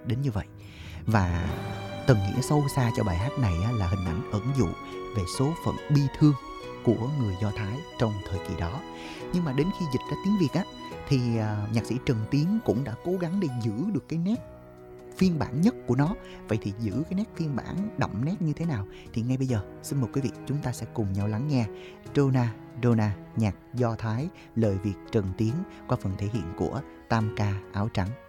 đến như vậy. Và tầng nghĩa sâu xa cho bài hát này là hình ảnh ẩn dụ về số phận bi thương của người Do Thái trong thời kỳ đó. Nhưng mà đến khi dịch ra tiếng Việt thì nhạc sĩ Trần Tiến cũng đã cố gắng để giữ được cái nét phiên bản nhất của nó. Vậy thì giữ cái nét phiên bản đậm nét như thế nào? Thì ngay bây giờ xin mời quý vị chúng ta sẽ cùng nhau lắng nghe Dona Dona, nhạc Do Thái, lời Việt Trần Tiến qua phần thể hiện của Tam Ca Áo Trắng.